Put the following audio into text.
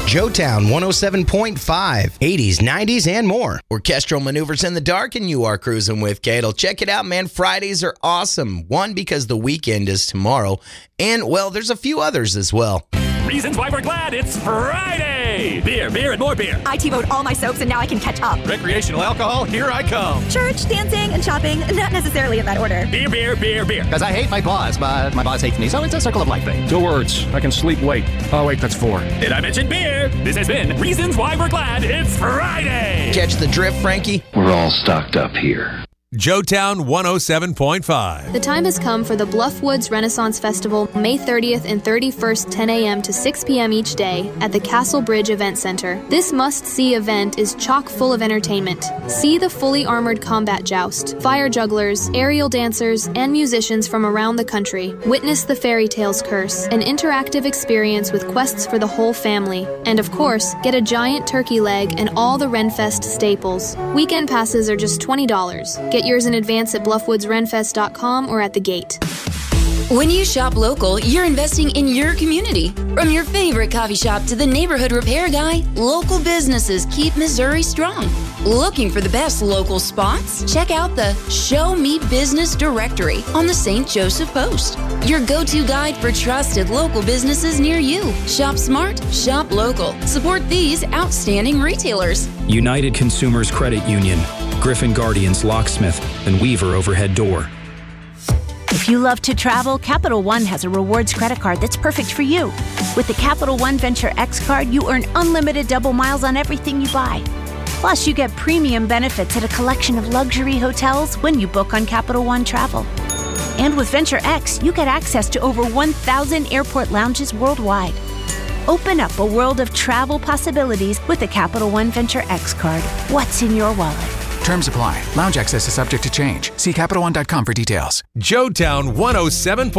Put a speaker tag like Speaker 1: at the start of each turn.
Speaker 1: Joetown 107.5, 80s, 90s, and more. Orchestral maneuvers in the dark, and you are cruising with Cadel. Check it out, man. Fridays are awesome. One, because the weekend is tomorrow, and, well, there's a few others as well.
Speaker 2: Reasons why we're glad it's Friday. Beer, beer, and more beer.
Speaker 3: I T-voted all my soaps, and now I can catch up.
Speaker 2: Recreational alcohol, here I come.
Speaker 3: Church, dancing, and shopping, not necessarily in that order.
Speaker 2: Beer, beer, beer, beer.
Speaker 4: Because I hate my boss, but my boss hates me, so it's a circle of life thing.
Speaker 5: 2 words. I can sleep late. Oh, wait, that's 4.
Speaker 2: Did I mention beer? This has been Reasons Why We're Glad It's Friday.
Speaker 1: Catch the drift, Frankie?
Speaker 6: We're all stocked up here.
Speaker 7: Joetown 107.5.
Speaker 8: The time has come for the Bluffwoods Renaissance Festival, May 30th and 31st, 10 a.m. to 6 p.m. each day at the Castle Bridge Event Center. This must-see event is chock full of entertainment. See the fully armored combat joust, fire jugglers, aerial dancers, and musicians from around the country. Witness the Fairy Tales Curse, an interactive experience with quests for the whole family. And of course, get a giant turkey leg and all the Renfest staples. Weekend passes are just $20. Get yours in advance at bluffwoodsrenfest.com or at the gate.
Speaker 9: When you shop local, you're investing in your community. From your favorite coffee shop to the neighborhood repair guy, local businesses keep Missouri strong. Looking for the best local spots? Check out the Show Me Business Directory on the St. Joseph Post. Your go-to guide for trusted local businesses near you. Shop smart, shop local. Support these outstanding retailers.
Speaker 10: United Consumers Credit Union, Griffin Guardians Locksmith, and Weaver Overhead Door.
Speaker 11: If you love to travel, Capital One has a rewards credit card that's perfect for you. With the Capital One Venture X card, you earn unlimited double miles on everything you buy. Plus, you get premium benefits at a collection of luxury hotels when you book on Capital One Travel. And with Venture X, you get access to over 1,000 airport lounges worldwide. Open up a world of travel possibilities with the Capital One Venture X card. What's in your wallet?
Speaker 12: Terms apply. Lounge access is subject to change. See CapitalOne.com for details.
Speaker 7: Joetown 107.